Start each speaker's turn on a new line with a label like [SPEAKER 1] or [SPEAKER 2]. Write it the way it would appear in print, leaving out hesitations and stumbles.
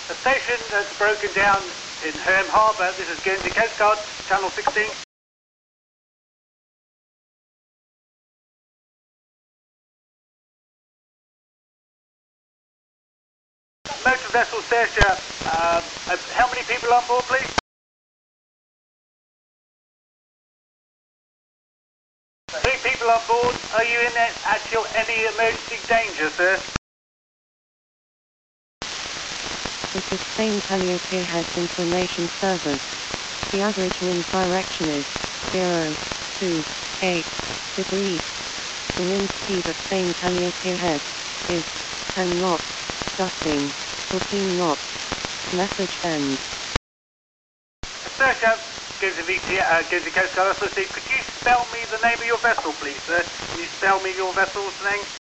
[SPEAKER 1] A station that's broken down in Herm Harbour. This is Guernsey Coast Guard, Channel 16. Motor vessel Sersha, how many people on board, please? 3 people on board. Are you in any emergency danger, sir?
[SPEAKER 2] This is Spain Calliope has information service. The average wind direction is 028 degrees. The wind speed at Spain Calliope head is 10 knots, gusting 14 knots. Message ends.
[SPEAKER 1] Sersha, Guernsey Coast Guard, could you spell me the name of your vessel, please, sir? Can you spell me your vessel's name?